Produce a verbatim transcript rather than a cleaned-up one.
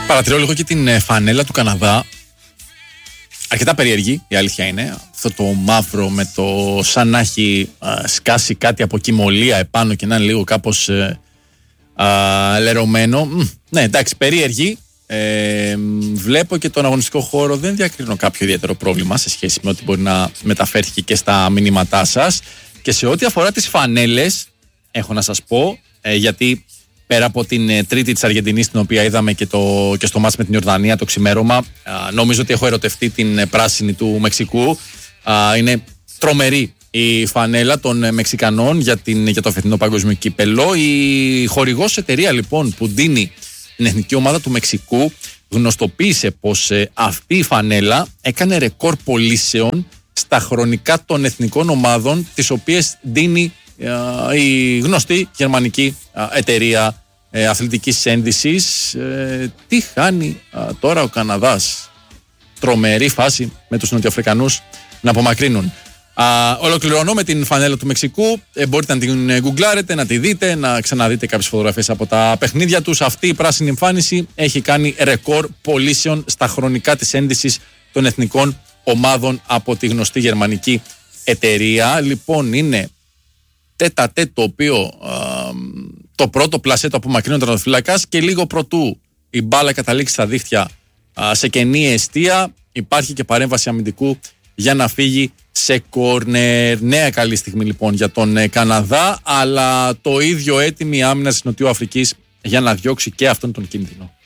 Παρατηρώ λίγο και την φανέλα του Καναδά. Αρκετά περίεργη, η αλήθεια είναι. Αυτό το μαύρο με το σαν να έχει α, σκάσει κάτι από κοιμωλία επάνω και να είναι λίγο κάπως ε, α, λερωμένο. Μ, ναι, εντάξει, περίεργη. Ε, βλέπω και τον αγωνιστικό χώρο, δεν διακρίνω κάποιο ιδιαίτερο πρόβλημα σε σχέση με ό,τι μπορεί να μεταφέρθηκε και στα μηνύματά σας. Και σε ό,τι αφορά τις φανέλες, έχω να σας πω, ε, γιατί πέρα από την ε, τρίτη της Αργεντινής, την οποία είδαμε και, το, και στο μάτς με την Ιορδανία το ξημέρωμα, α, νομίζω ότι έχω ερωτευτεί την ε, πράσινη του Μεξικού. Α, είναι τρομερή η φανέλα των ε, Μεξικανών για, την, για το φετινό παγκόσμιο κύπελο. Η χορηγός εταιρεία λοιπόν που δίνει την εθνική ομάδα του Μεξικού γνωστοποίησε πως ε, αυτή η φανέλα έκανε ρεκόρ πωλήσεων στα χρονικά των εθνικών ομάδων, τις οποίες δίνει ε, η γνωστή γερμανική ε, εταιρεία ε, αθλητικής ένδυσης. Ε, τι χάνει ε, τώρα ο Καναδάς? Τρομερή φάση με τους Νοτιοαφρικανούς να απομακρύνουν. Α, ολοκληρώνω με την φανέλα του Μεξικού. Ε, μπορείτε να την γκουγκλάρετε, να τη δείτε, να ξαναδείτε κάποιες φωτογραφίες από τα παιχνίδια τους. Αυτή η πράσινη εμφάνιση έχει κάνει ρεκόρ πωλήσεων στα χρονικά της ένδυσης των εθνικών ομάδων από τη γνωστή γερμανική εταιρεία. Λοιπόν, είναι τέτα τέτ το οποίο α, το πρώτο πλασέ το απομακρύνει ο τερματοφύλακας και λίγο προτού η μπάλα καταλήξει στα δίχτυα α, σε κενή εστία, υπάρχει και παρέμβαση αμυντικού για να φύγει σε κόρνερ. Νέα καλή στιγμή λοιπόν για τον ε, Καναδά, αλλά το ίδιο έτοιμη άμυνα της Νοτιοαφρικής για να διώξει και αυτόν τον κίνδυνο.